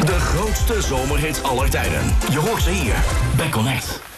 De grootste zomerhits aller tijden. Je hoort ze hier bij Connect.